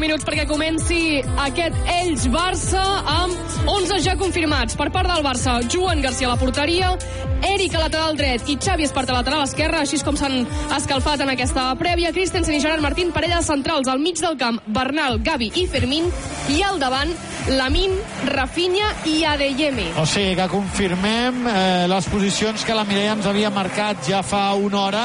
minuts perquè comenci aquest Elx-Barça amb 11 ja confirmats. Per part del Barça, Joan Garcia a la porteria, Eric a lateral dret i Xavi Esparta a lateral esquerra, així com s'han escalfat en aquesta prèvia. Christensen i Gerard Martín, parella de centrals al mig del camp, Bernal, Gavi i Fermín, i al davant Lamine, Rafinha i Adeyemi. O sigui que confirmem les posicions que la Mireia ens havia marcat ja fa una hora,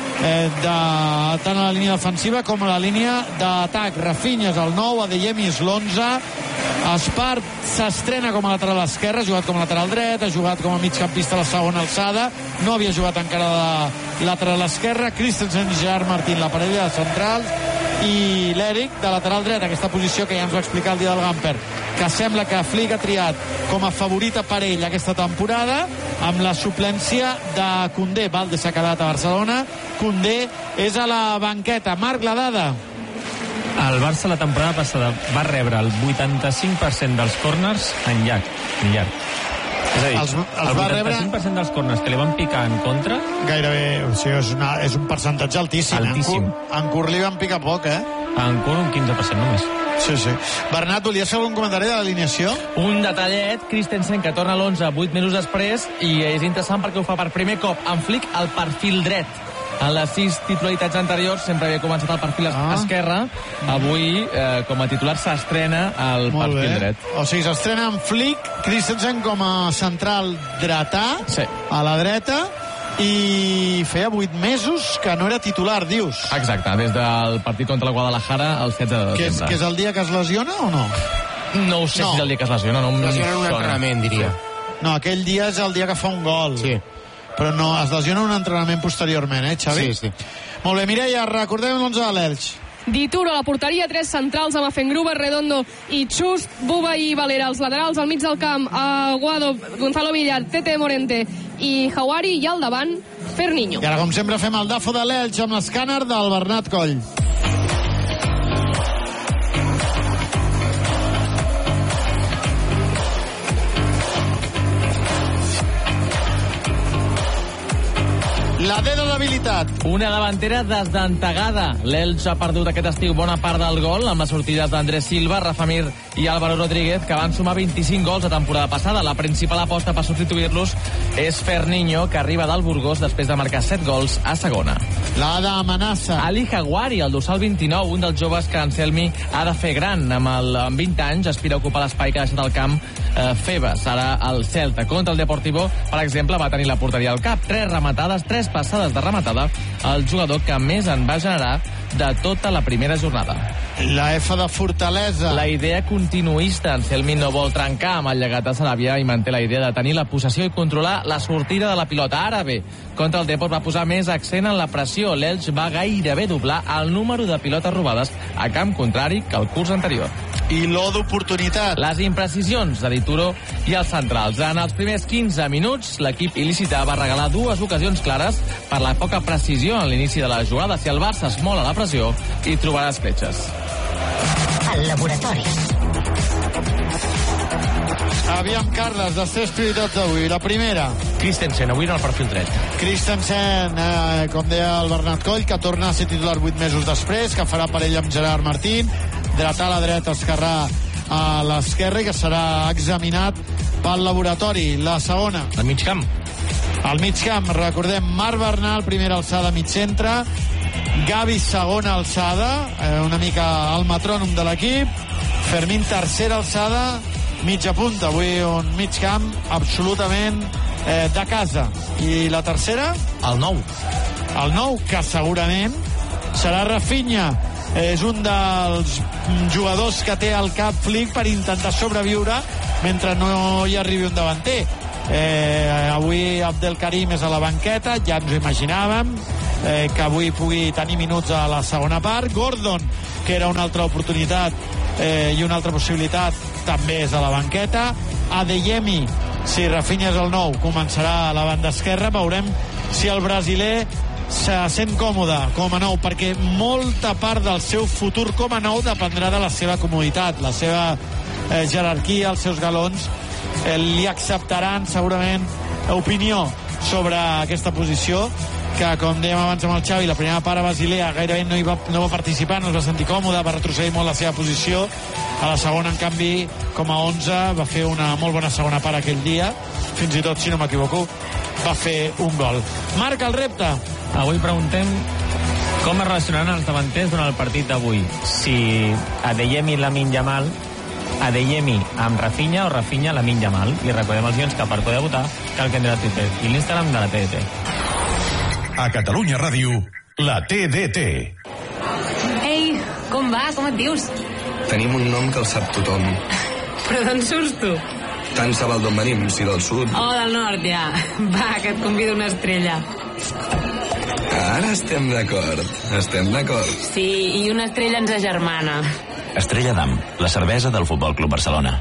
tant a la línia defensiva com a la línia d'atac. Rafinha és el 9, Adeyemi és l'11, Espart s'estrena com a lateral esquerre, ha jugat com a lateral dret, ha jugat com a migcampista a la segona alçada, no havia jugat encara de lateral esquerre. Christensen i Gerard Martín, la parella de centrals, i l'Eric de lateral dret, aquesta posició que ja ens va explicar el dia del Gamper, que sembla que Flick ha triat com a favorita per ell aquesta temporada, amb la suplència de Koundé. Valde s'ha quedat a Barcelona, Koundé és a la banqueta. Marc, la dada. El Barça la temporada passada va rebre el 85% dels córners en llarg. És a dir, el 85% dels córners que li van picar en contra... Gairebé, o sigui, és un percentatge altíssim. En Curt li van picar poc, En Curt un 15% només. Sí. Bernat, volies fer algun comentari de l'alineació? Un detallet, Christensen, que torna a l'11 8 mesos després, i és interessant perquè ho fa per primer cop amb Flick al perfil dret. En les 6 titularitats anteriors sempre havia començat al perfil esquerre. Avui, com a titular, s'estrena al perfil dret. O sigui, s'estrena amb Flick, Christensen com a central dretà, a la dreta, i feia 8 mesos que no era titular, dius? Exacte, des del partit contra la Guadalajara el 16 de desembre. Que és el dia que es lesiona o no? No ho sé si és el dia que es lesiona. No lesiona un entrenament, diria. No, aquell dia és el dia que fa un gol. Sí. Però no, es lesiona un entrenament posteriorment, Xavi? Sí. Molt bé, Mireia, recordem l'11 de l'Elx. Dituro a la porteria, 3 centrals amb Afengruber, Redondo i Chust, Buba i Valera. Els laterals al mig del camp, Aguado, Gonzalo Villar, Tete Morente i Hawari, i al davant Ferninho. I ara, com sempre, fem el dafo de l'Elx amb l'escàner del Bernat Coll. La D de debilitat. Una davantera desdentegada. L'Elx ha perdut aquest estiu bona part del gol amb les sortides d'Andrés Silva, Rafa Mir i Álvaro Rodríguez, que van sumar 25 gols la temporada passada. La principal aposta per substituir-los és Ferninho, que arriba del Burgos després de marcar 7 gols a segona. La d'amenaça. Ali Hawari, el dorsal 29, un dels joves que Anselmi ha de fer gran. Amb 20 anys aspira a ocupar l'espai que ha deixat al camp Febas. Ara el Celta contra el Deportivo, per exemple, va tenir la porteria al cap. 3 rematades, 3 passades de rematada, el jugador que més en va generar de tota la primera jornada. La F de fortalesa. La idea continuista. Anselmi no vol trencar amb el llegat de Saràbia i manté la idea de tenir la possessió i controlar la sortida de la pilota. Ara bé, contra el Deport va posar més accent en la pressió. L'Elx va gairebé doblar el número de pilotes robades a camp contrari que el curs anterior. I l'O d'oportunitat. Les imprecisions de Dituro i els centrals. En els primers 15 minuts, l'equip il·lícita va regalar 2 ocasions clares per la poca precisió en l'inici de la jugada. Si el Barça es mola la pressió, hi trobarà escletxes. El laboratori. Aviam, Carles, les 3 prioritats d'avui. La primera. Christensen, avui en el perfil dret. Christensen, com deia el Bernat Coll, que torna a ser titular 8 mesos després, que farà parell amb Gerard Martín, dretà a la dreta, esquerrà a l'esquerra, i que serà examinat pel laboratori. La segona. Al mig camp. Al mig camp, recordem, Marc Bernal, primera alçada, mig centre, Gavi, segona alçada, una mica el metrònom de l'equip, Fermín, tercera alçada, mitja punta. Avui un mig camp absolutament de casa. I la tercera? El 9. El 9, que segurament serà Rafinha. És un dels jugadors que té al cap Flick per intentar sobreviure mentre no hi arribi un davanter. Avui Abdelkarim és a la banqueta, ja ens ho imaginàvem, que avui pugui tenir minuts a la segona part. Gordon, que era una altra oportunitat i una altra possibilitat, també és a la banqueta. Adeyemi, si Rafinha és el 9, començarà a la banda esquerra. Veurem si el brasiler se sent còmode com a 9, perquè molta part del seu futur com a 9 dependrà de la seva comoditat, la seva jerarquia, els seus galons. Li acceptaran segurament opinió sobre aquesta posició, que, com dèiem abans amb el Xavi, la primera part a Basilea gairebé no va participar, no es va sentir còmode, va retrocedir molt la seva posició. A la segona, en canvi, com a 11, va fer una molt bona segona part aquell dia. Fins i tot, si no m'equivoco, va fer un gol. Marc, el repte. Avui preguntem com es relacionaran els davanters durant el partit d'avui. Si Adeyemi Lamine Yamal, Adeyemi amb Rafinha o Rafinha Lamine Yamal. I recordem els guions que per poder votar cal que entri al Twitter i l'Instagram de la TDT. A Catalunya Ràdio, la TDT. Ei, com va? Com et dius? Tenim un nom que el sap tothom. Però d'on surts tu? Tant se val d'on venim, si del sud. Oh, del nord, ja. Va, que et convido una estrella. Ara estem d'acord. Estem d'acord. Sí, i una estrella ens agermana. Estrella d'Am, la cervesa del Futbol Club Barcelona.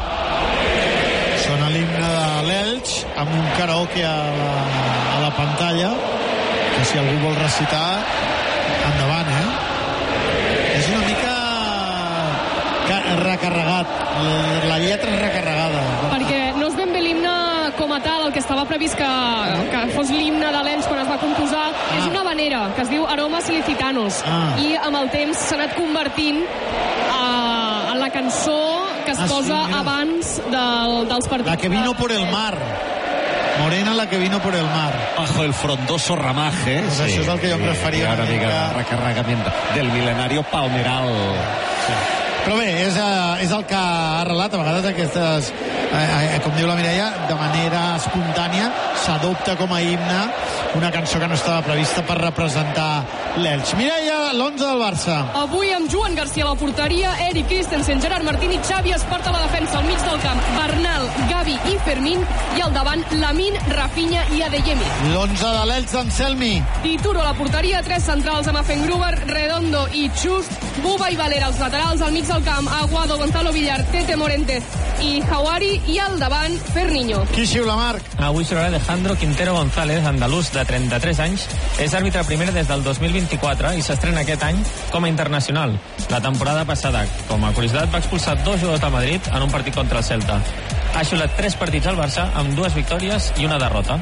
Sona l'himne de l'Elx amb un karaoke a la pantalla, que si algú vol recitar, endavant, És una mica recarregat, la lletra és recarregada. Perquè no és ben bé l'himne com a tal, el que estava previst que fos l'himne de l'Elx quan es va composar. És una habanera que es diu Aromas Ilicitanos, i amb el temps s'ha anat convertint en la cançó que es posa abans dels partits. La que vino por el mar. Morena, la que vino por el mar. Bajo el frondoso ramaje. Pues sí, això és el que jo em referia. Una mica recarregament del milenario palmeral. Sí. Però bé, és el que ha arrelat a vegades aquestes, com diu la Mireia, de manera espontània s'adopta com a himne una cançó que no estava prevista per representar l'Elx. Mireia, l'11 del Barça. Avui amb Joan Garcia a la porteria, Eric Christensen, Gerard Martín i Xavi Espart a la defensa, al mig del camp Bernal, Gavi i Fermín, i al davant Lamine, Rafinha i Adeyemi. L'11 de l'Elx d'Anselmi. Dituro a la porteria, 3 centrals amb Afengruber, Redondo i Chust, Buba i Valera als laterals, al mig del camp Aguado, Gonzalo Villar, Tete Morente i Jauari, i al davant Ferniño. Qui xiula, Marc? Avui xiularà Alejandro Quintero González, andalús de 33 anys. És àrbitre primer des del 2024 i s'estrena aquest any com a internacional. La temporada passada, com a curiositat, va expulsar 2 jugadors del Madrid en un partit contra el Celta. Ha xiulat 3 partits al Barça amb 2 victòries i una derrota.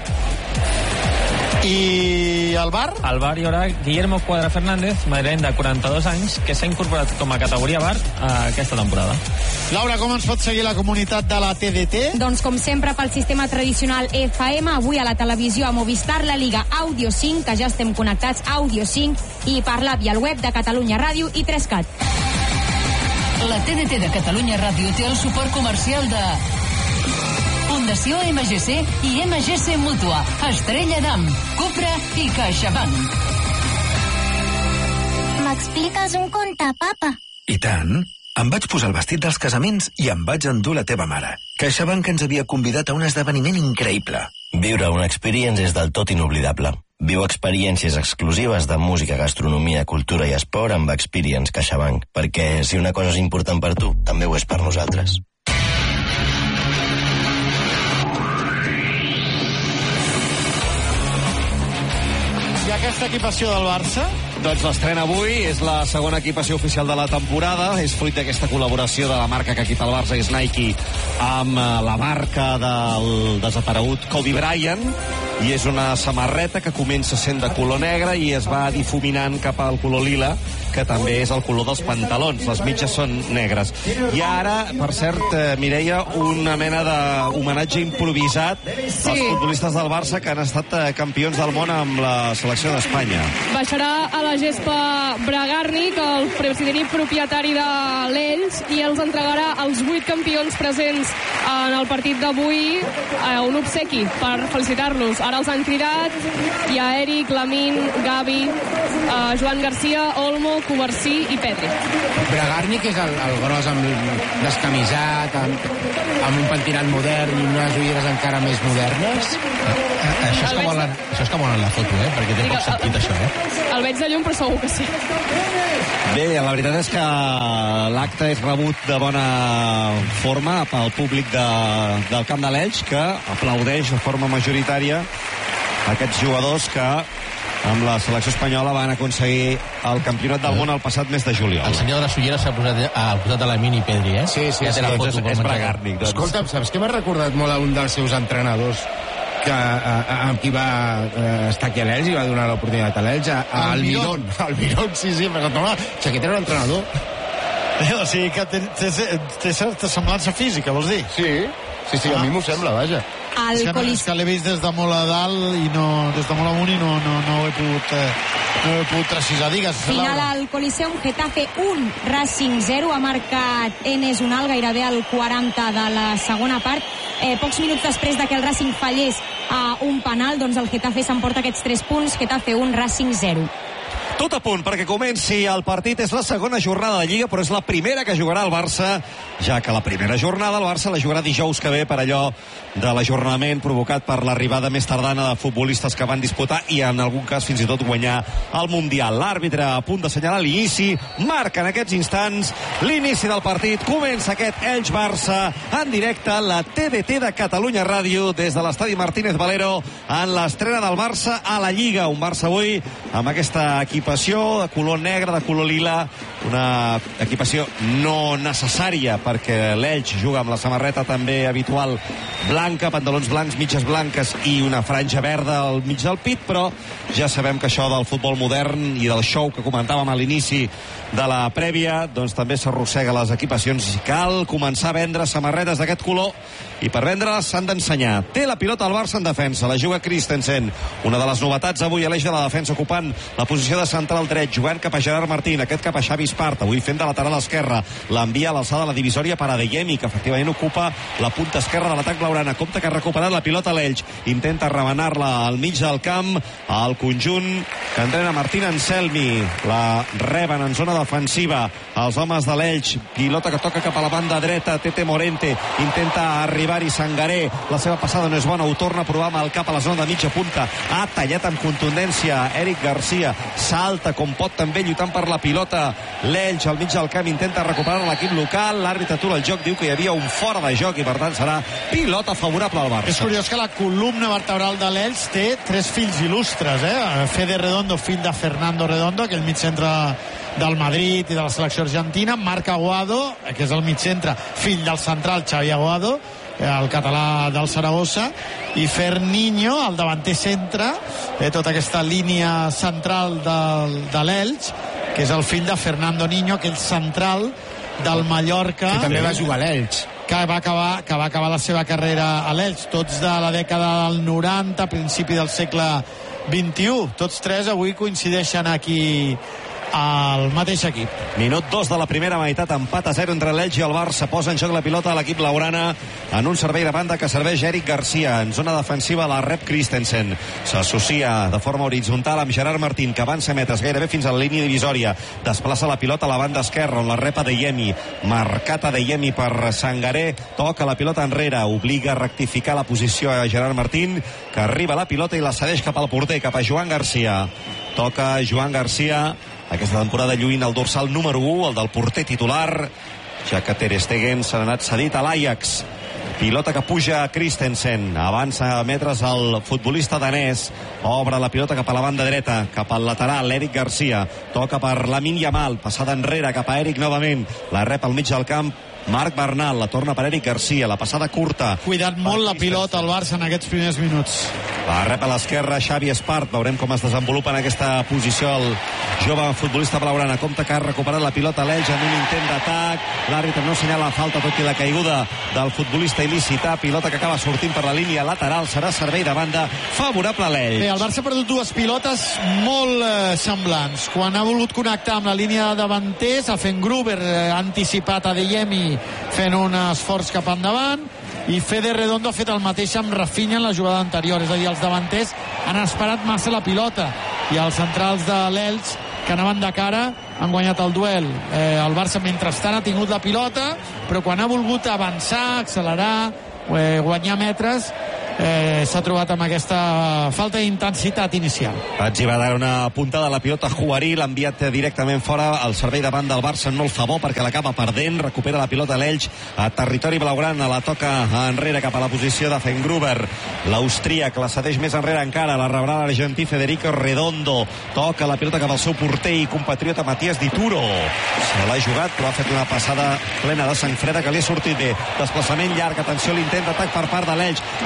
I el VAR? Al VAR hi haurà Guillermo Cuadra Fernández, madrileny de 42 anys, que s'ha incorporat com a categoria VAR aquesta temporada. Laura, com ens pot seguir la comunitat de la TDT? Doncs com sempre pel sistema tradicional FM, avui a la televisió a Movistar, la Liga Audio 5, que ja estem connectats Audio 5, i per l'app i al web de Catalunya Ràdio i 3CAT. La TDT de Catalunya Ràdio té el suport comercial de Fundació MGC i MGC Mútua, Estrella d'Am, Cupra i CaixaBank. M'expliques un conte, papa? I tant. Em vaig posar el vestit dels casaments i em vaig endur la teva mare. CaixaBank ens havia convidat a un esdeveniment increïble. Viure una experience és del tot inoblidable. Viu experiències exclusives de música, gastronomia, cultura i esport amb Experience CaixaBank, perquè si una cosa és important per tu, també ho és per nosaltres. I aquesta equipació del Barça? Doncs l'estrena avui, és la segona equipació oficial de la temporada, és fruit d'aquesta col·laboració de la marca que equipa el Barça, és Nike, amb la marca del desaparegut Kobe Bryant, i és una samarreta que comença sent de color negre i es va difuminant cap al color lila, que també és el color dels pantalons. Les mitges són negres. I ara, per cert, Mireia, una mena d'homenatge improvisat als futbolistes del Barça que han estat campions del món amb la selecció d'Espanya. Baixarà a la gespa Bragarnik, el president i propietari de l'Elx, i els entregarà als 8 campions presents en el partit d'avui un obsequi per felicitar-los. Ara els han cridat, hi ha Eric, Lamine, Gavi, Joan Garcia, Olmo, Covarsí i Pedri. Bragarnik és el gros descamisat, amb un pentinat modern i unes ulleres encara més modernes. Això és que volen la foto, perquè té poc sentit, això, El veig de llum, però segur que sí. Bé, la veritat és que l'acte és rebut de bona forma pel públic del camp de l'Elx, que aplaudeix de forma majoritària aquests jugadors que amb la selecció espanyola van aconseguir el campionat del món el passat mes de juliol. El senyor de les ulleres s'ha posat al costat de Lamine i Pedri, Sí, ja té la foto, és Bragarnik. Escolta'm, saps que m'ha recordat molt a un dels seus entrenadors amb qui va estar aquí a l'Elx i va donar l'oportunitat a l'Elx, al Mirón. Al Mirón, sí, però no, Chaqueta era l'entrenador. O sigui que té certa semblança física, vols dir? Sí, a mi m'ho sembla, vaja. És que l'he vist des de molt a dalt i des de molt amunt i no ho he pogut precisar. Digues, final al Coliseum, Getafe 1, Racing 0, ha marcat Enes Unal gairebé al 40 de la segona part. Pocs minuts després que el Racing fallés a un penal, doncs el Getafe s'emporta aquests 3 punts, Getafe 1, Racing 0. Tot a punt perquè comenci el partit. És la segona jornada de Lliga, però és la primera que jugarà el Barça, ja que la primera jornada el Barça la jugarà dijous que ve per allò de l'ajornament provocat per l'arribada més tardana de futbolistes que van disputar i en algun cas fins i tot guanyar el Mundial. L'àrbitre a punt d'assenyalar l'inici, marca en aquests instants l'inici del partit. Comença aquest Elx-Barça en directe a la TDT de Catalunya Ràdio des de l'estadi Martínez Valero en l'estrena del Barça a la Lliga. Un Barça avui amb aquesta equipació de color negre, de color lila, una equipació no necessària perquè l'Elx juga amb la samarreta també habitual blanca, pantalons blancs, mitges blanques i una franja verda al mig del pit, però ja sabem que això del futbol modern i del show que comentàvem a l'inici de la prèvia, doncs també s'arrossega les equipacions i cal començar a vendre samarretes d'aquest color i per vendre-les s'han d'ensenyar. Té la pilota al Barça en defensa, la juga Christensen, una de les novetats avui a l'eix de la defensa, ocupant la posició de central dret, jugant cap a Gerard Martín, aquest cap a Xavi Espart, avui fent de lateral esquerra, l'envia a l'alçada de la divisòria per Adeyemi, que efectivament ocupa la punta esquerra de l'atac blaugrana. Compte que ha recuperat la pilota a l'Elx, intenta remenar-la al mig del camp, al conjunt que entrena Martín Anselmi, la reben en zona defensiva els homes de l'Elx, pilota que toca cap a la banda dreta, Tete Morente intenta arribar-hi, Sangaré, la seva passada no és bona, ho torna a provar amb el cap a la zona de mitja punta, ha tallat amb contundència Eric Garcia, salta com pot també lluitant per la pilota l'Elx al mig del camp, intenta recuperar l'equip local, l'àrbitre atura el joc, diu que hi havia un fora de joc i per tant serà pilota favorable al Barça. És curiós que la columna vertebral de l'Elx té 3 fills il·lustres, Fede Redondo, fill de Fernando Redondo, aquell mitjantre del Madrid i de la selecció argentina, Marc Aguado, que és el mitjantre, fill del central Xavi Aguado, el català del Saragossa, i Ferninho, el davanter centre, tota aquesta línia central de l'Elx, que és el fill de Fernando Niño, aquell central del Mallorca, que també va jugar a l'Elx, que va acabar la seva carrera a l'Elx, tots de la dècada del 90, principi del segle XXI. Tots 3 avui coincideixen aquí al mateix equip. Minut 2 de la primera meitat, empat a 0 entre l'Elx i el Barça. Posa en joc la pilota a l'equip blaugrana en un servei de banda que serveix Eric Garcia. En zona defensiva la rep Christensen. S'associa de forma horitzontal amb Gerard Martín, que avança metres gairebé fins a la línia divisòria. Desplaça la pilota a la banda esquerra, on la rep Adeyemi. Marcat Adeyemi per Sangaré. Toca la pilota enrere, obliga a rectificar la posició a Gerard Martín, que arriba a la pilota i la cedeix cap al porter, cap a Joan Garcia. Toca Joan Garcia, aquesta temporada lluint el dorsal número 1, el del porter titular, ja que Ter Stegen s'ha anat cedit a l'Ajax. Pilota que puja a Christensen, avança metres el futbolista danès, obre la pilota cap a la banda dreta, cap al lateral, Eric Garcia, toca per Lamine Yamal, passada enrere cap a Eric novament, la rep al mig del camp Marc Bernal, la torna per Eric Garcia, la passada curta. Cuidat molt la pilota al Barça en aquests primers minuts. La rep a l'esquerra Xavi Espart, veurem com es desenvolupa en aquesta posició el jove futbolista blaugrana. Compte que ha recuperat la pilota a l'Elx en un intent d'atac, l'àrbitre no senyala falta tot i la caiguda del futbolista il·lícita, pilota que acaba sortint per la línia lateral, serà servei de banda favorable a l'Elx. Bé, el Barça ha perdut 2 pilotes molt semblants. Quan ha volgut connectar amb la línia de davanters, ha fet Gruber, ha anticipat Adeyemi fent un esforç cap endavant, i Fede Redondo ha fet el mateix amb Rafinha en la jugada anterior, és a dir, els davanters han esperat massa la pilota i els centrals de l'Elx, que anaven de cara, han guanyat el duel. El Barça mentrestant ha tingut la pilota, però quan ha volgut avançar, accelerar, guanyar metres, s'ha trobat amb aquesta falta d'intensitat inicial. Patxi va dar una puntada a la pilota a Juarí, l'ha enviat directament fora al servei de banda del Barça, no el fa bo perquè l'acaba perdent, recupera la pilota l'Elx a territori blaugrana, la toca enrere cap a la posició de Fengruber, l'Austríac la cedeix més enrere encara, la rebrà l'argentí Federico Redondo, toca la pilota cap al seu porter i compatriota Matías Dituro, se l'ha jugat però ha fet una passada plena de sang freda que li ha sortit bé, desplaçament llarg, atenció a l'intent d'atac per part de l'Elx a la banda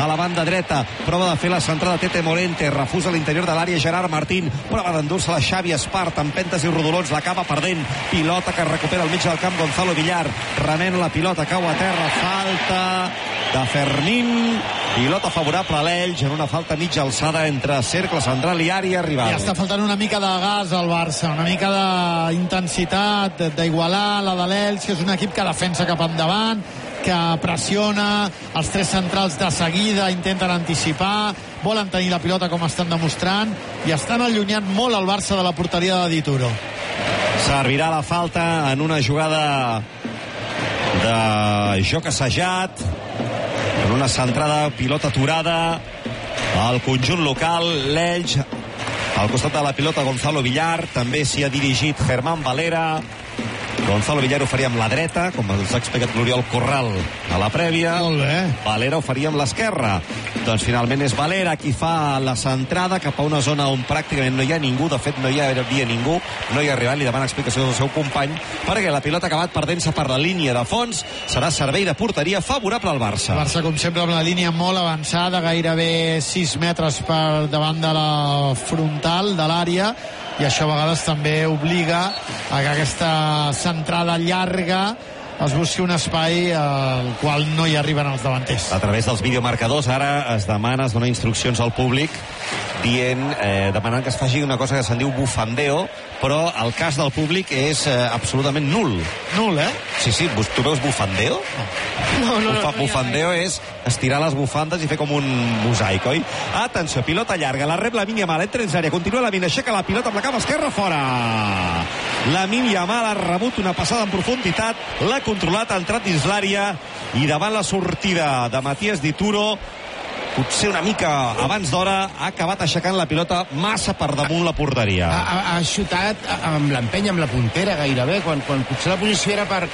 banda dreta, prova de fer la centrada Tete Morente, refusa l'interior de l'àrea Gerard Martín, prova d'endur-se la Xavi Espart, amb pentes i rodolons, l'acaba perdent, pilota que recupera al mig del camp Gonzalo Villar, remena la pilota, cau a terra, falta de Fermín, pilota favorable a l'Elx en una falta mitja alçada entre cercle central i àrea rival. Ja està faltant una mica de gas al Barça, una mica d'intensitat, d'igualar la de l'Elx, que és un equip que defensa cap endavant, que pressiona, els tres centrals de seguida intenten anticipar, volen tenir la pilota com estan demostrant, i estan allunyant molt el Barça de la porteria de Dituro. Servirà la falta en una jugada de joc assajat, en una centrada, pilota aturada, al conjunt local, l'Elx, al costat de la pilota Gonzalo Villar, també s'hi ha dirigit Germán Valera. Gonzalo Villar ho faria amb la dreta, com ens ha explicat l'Oriol Corral a la prèvia. Molt bé. Valera ho faria amb l'esquerra. Doncs finalment és Valera qui fa la centrada cap a una zona on pràcticament no hi ha ningú, de fet no hi havia ningú, no hi ha arribat, li demana explicacions al seu company, perquè la pilota ha acabat perdent-se per la línia de fons, serà servei de porteria favorable al Barça. Barça, com sempre, amb la línia molt avançada, gairebé 6 metres per davant de la frontal de l'àrea, i això a vegades també obliga a que aquesta centrada llarga es busqui un espai al qual no hi arriben els davanters. A través dels videomarcadors ara es dona instruccions al públic demanant que es faci una cosa que se'n diu bufandeo, però el cas del públic és absolutament nul. Nul, eh? Sí, tu veus bufandeo? No. Bufandeo és estirar les bufandes i fer com un mosaic, oi? Atenció, pilota llarga, la rep Lamine Yamal, entra dins àrea, continua Lamine, aixeca la pilota amb la cama esquerra, fora! Lamine Yamal ha rebut una passada en profunditat, l'ha controlat, ha entrat dins l'àrea, i davant la sortida de Matías Dituro, potser una mica abans d'hora, ha acabat aixecant la pilota massa per damunt la porteria. Ha xutat amb l'empeny, amb la puntera gairebé, quan potser la posició era per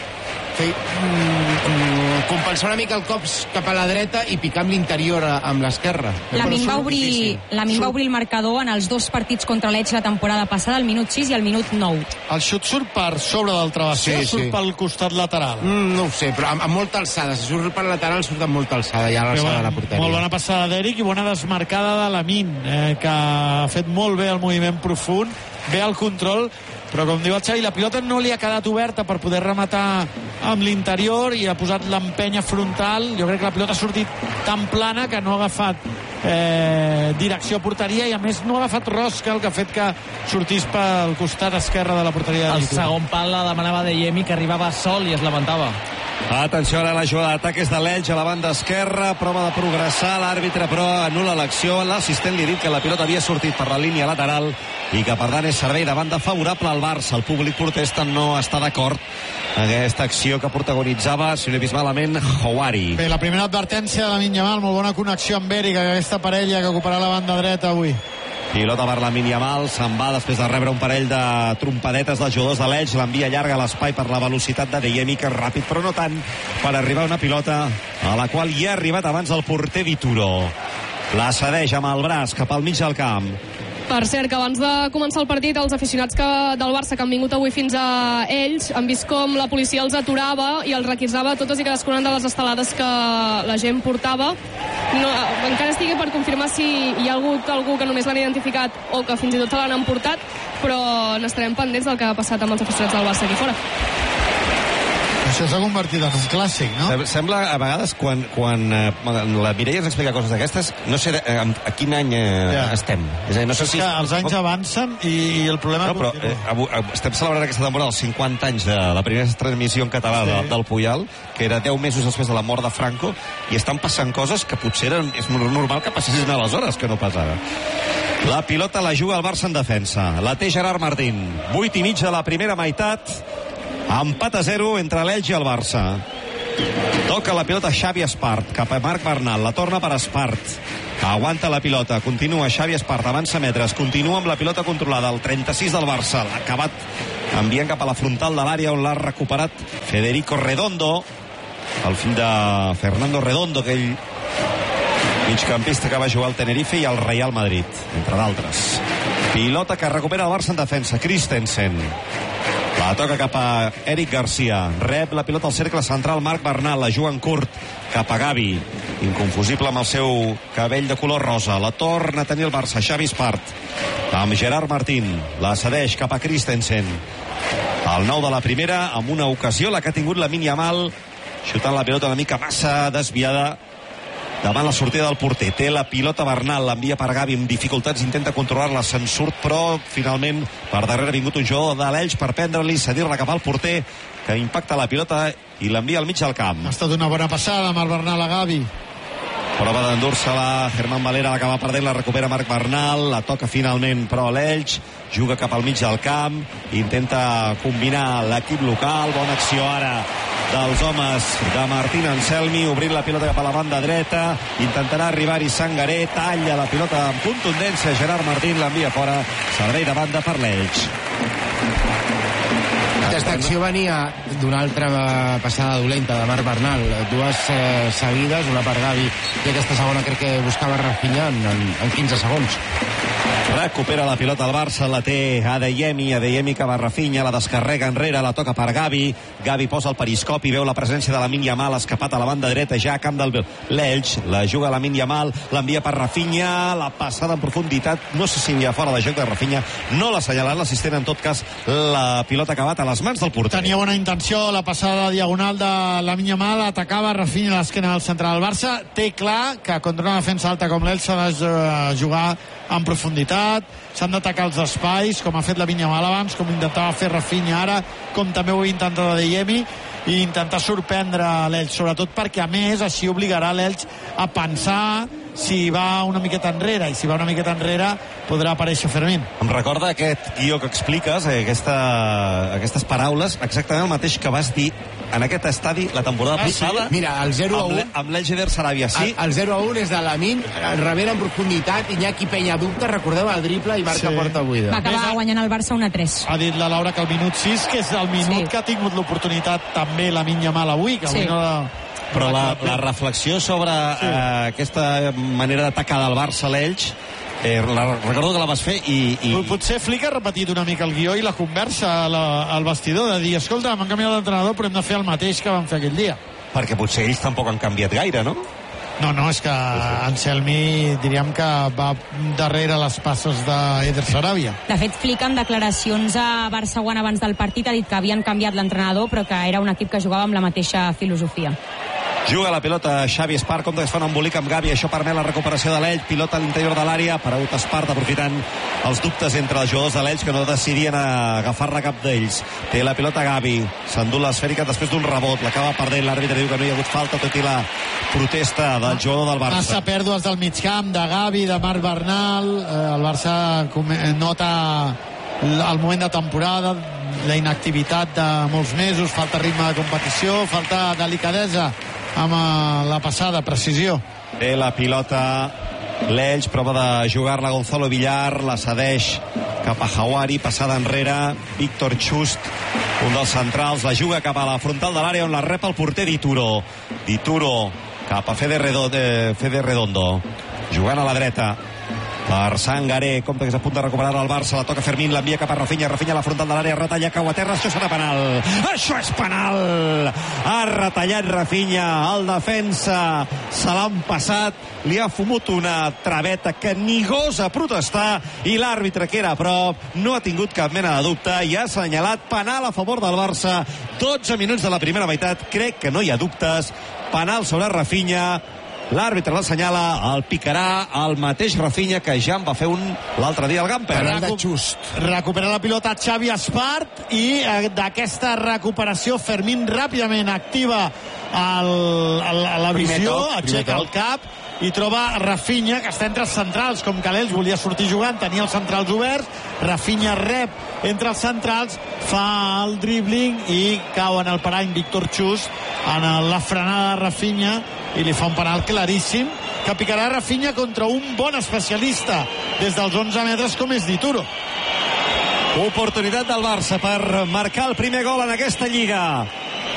compensar una mica el cop cap a la dreta i picar amb l'interior amb l'esquerra. Lamin va obrir el marcador en els dos partits contra l'Elx la temporada passada, al minut 6 i al minut 9. El xut surt per sobre del travesser, surt pel costat lateral. No ho sé, però amb molta alçada. Si surt per lateral, surt amb molta alçada, ja a l'alçada de la porteria. Molt bona passada d'Eric i bona desmarcada de Lamine, que ha fet molt bé el moviment profund, bé el control, però com diu el Xavi, la pilota no li ha quedat oberta per poder rematar amb l'interior i ha posat l'empenya frontal. Jo crec que la pilota ha sortit tan plana que no ha agafat direcció a porteria, i a més no ha agafat rosca, el que ha fet que sortís pel costat esquerre de la porteria. El segon pal la demanava de Yemi, que arribava sol i es lamentava. Atenció, ara la jugada d'atac és de l'Elx a la banda esquerra, prova de progressar, l'àrbitre però anul·la l'acció, l'assistent li ha dit que la pilota havia sortit per la línia lateral i que per tant és servei de banda favorable al Barça. El públic protesta, no està d'acord en aquesta acció que protagonitzava, si no he vist malament, Houari. Bé, la primera advertència de Lamine Yamal, molt bona connexió amb Eric, aquesta parella que ocuparà la banda dreta avui. Pilota per Lamine Yamal, se'n va després de rebre un parell de trompadetes dels jugadors de l'Elx, l'envia llarga a l'espai per la velocitat de Deyemi, que és ràpid però no tant, per arribar a una pilota a la qual hi ha arribat abans el porter Dituro. La cedeix amb el braç cap al mig del camp. Per cert, que abans de començar el partit, els aficionats del Barça que han vingut avui fins a Elx han vist com la policia els aturava i els requisava totes i cadascuna de les estelades que la gent portava. Encara estigui per confirmar si hi ha hagut algú que només l'han identificat o que fins i tot se l'han emportat, però n'estarem pendents del que ha passat amb els aficionats del Barça aquí fora. Això s'ha convertit en un clàssic, no? Sembla, a vegades, quan la Mireia ens explica coses d'aquestes, no sé a quin any estem. És a dir, no sé si... Els anys avancen i el problema... No, però estem celebrant aquesta temporada els 50 anys de la primera transmissió en català del Puyal, que era 10 mesos després de la mort de Franco, i estan passant coses que potser és normal que passessin aleshores, que no passava. La pilota la juga el Barça en defensa. La té Gerard Martín. 8 i mig de la primera meitat. Empat a 0 entre l'Elx i el Barça. Toca la pilota Xavi Espart cap a Marc Bernal, la torna per Espart, aguanta la pilota, continua Xavi Espart, avança metres, continua amb la pilota controlada, el 36 del Barça, l'ha acabat enviant cap a la frontal de l'àrea on l'ha recuperat Federico Redondo, el fill de Fernando Redondo, aquell migcampista que va jugar al Tenerife i al Real Madrid, entre d'altres. Pilota que recupera el Barça en defensa, Christensen. La toca cap a Eric Garcia. Rep la pilota al cercle central Marc Bernal. La juga en curt cap a Gavi. Inconfusible amb el seu cabell de color rosa. La torna a tenir el Barça. Xavi Espart. Amb Gerard Martín. La cedeix cap a Christensen. El 9 de la primera, amb una ocasió, la que ha tingut Lamine Yamal, xutant la pilota una mica massa desviada davant la sortida del porter. Té la pilota Bernal, l'envia per Gavi amb dificultats, intenta controlar-la, se'n surt, però finalment per darrere ha vingut un jugador de l'Elx per prendre-li, cedir-la cap al porter, que impacta la pilota i l'envia al mig del camp. Ha estat una bona passada amb el Bernal a Gavi. Prova d'endur-se-la Germán Valera, l'acaba perdent, la recupera Marc Bernal, la toca finalment però a l'Elx, juga cap al mig del camp, intenta combinar l'equip local, bona acció ara dels homes de Martín Anselmi, obrint la pilota cap a la banda dreta, intentarà arribar-hi Sangaré, talla la pilota amb contundència, Gerard Martín l'envia fora, servei de banda per l'Elx. Aquesta acció venia d'una altra passada dolenta de Marc Bernal, dues seguides, una per Gavi i aquesta segona crec que buscava Rafinha en 15 segons. Recupera la pilota al Barça, la té Adeyemi que va Rafinha, la descarrega enrere, la toca per Gavi, Gavi posa el periscopi, veu la presència de Lamine Yamal escapat a la banda dreta, ja a camp del l'Elx, la juga Lamine Yamal, l'envia per Rafinha, la passada en profunditat, no sé si hi ha fora de joc de Rafinha, no l'ha assenyalat l'assistent, en tot cas la pilota ha acabat a les mans del porter. Tenia bona intenció, la passada diagonal de Lamine Yamal, atacava Rafinha a l'esquena del centre del Barça, té clar que contra una defensa alta com l'Elx s'ha de jugar en profunditat, s'han d'atacar els espais, com ha fet Lamine Yamal abans, com intentava fer Rafinha ara, com també ho ha intentat Adeyemi, i intentar sorprendre l'Elx, sobretot perquè a més així obligarà l'Elx a pensar si va una miqueta enrere, i si va una miqueta enrere podrà aparèixer Fermín. Em recorda aquest guió que expliques, aquestes paraules, exactament el mateix que vas dir en aquest estadi la temporada passada. Sí? Mira, el 0-1 amb l'Eider Sarabia, sí. El 0-1 és de Lamine, rebera en profunditat, Iñaki Peña dubta, recordeu el drible i marca porta buida. Va acabar guanyant el Barça 1-3. Ha dit la Laura que el minut 6, que és el minut que ha tingut l'oportunitat també Lamine Yamal avui, que avui no... Però la reflexió sobre aquesta manera d'atacar del Barça a l'Elx, recordo que la vas fer i... Potser Flick ha repetit una mica el guió i la conversa al vestidor, de dir, escolta, m'han canviat l'entrenador però hem de fer el mateix que vam fer aquell dia. Perquè potser ells tampoc han canviat gaire, no? No, és que Anselmi diríem que va darrere les passes d'Eder Sarabia. De fet, Flick en declaracions a Barça One abans del partit ha dit que havien canviat l'entrenador però que era un equip que jugava amb la mateixa filosofia. Juga la pilota Xavi Espart, com que es fa un embolic amb Gavi, això permet la recuperació de l'Elx, pilota a l'interior de l'àrea, paraut Espart aprofitant els dubtes entre els jugadors de l'Elx que no decidien agafar-la cap d'ells. Té la pilota Gavi, s'endú l'esfèrica després d'un rebot, l'acaba perdent, l'àrbitre diu que no hi ha hagut falta, tot i la protesta del jugador del Barça. Massa pèrdues del migcamp, de Gavi, de Marc Bernal, el Barça nota el moment de temporada, la inactivitat de molts mesos, falta ritme de competició, falta delicadesa amb la passada, precisió. Té la pilota l'Elx, prova de jugar-la Gonzalo Villar, la cedeix cap a Hawari, passada enrere Víctor Chust, un dels centrals, la juga cap a la frontal de l'àrea on la rep el porter Dituro cap a Fede Redondo, jugant a la dreta per Sangaré, compte que és a punt de recuperar el Barça, la toca Fermín, l'envia cap a Rafinha a la frontal de l'àrea, retalla, cau a terra, això serà penal, això és penal, ha retallat Rafinha, el defensa se l'han passat, li ha fumut una traveta que ni gosa protestar, i l'àrbitre que era a prop no ha tingut cap mena de dubte i ha assenyalat penal a favor del Barça. 12 minuts de la primera meitat, crec que no hi ha dubtes, penal sobre Rafinha. L'àrbitre l'assenyala, el picarà el mateix Rafinha, que ja en va fer un l'altre dia al Gamper. Recupera la pilota Xavi Espart i d'aquesta recuperació Fermín ràpidament activa la visió, aixeca el cap i troba Rafinha, que està entre els centrals, com que l'Elx volia sortir jugant, tenia els centrals oberts, Rafinha rep entre els centrals, fa el dribbling i cau en el parany Víctor Chust en la frenada de Rafinha i li fa un penal claríssim que picarà Rafinha contra un bon especialista des dels 11 metres com és Dituro. Oportunitat del Barça per marcar el primer gol en aquesta lliga.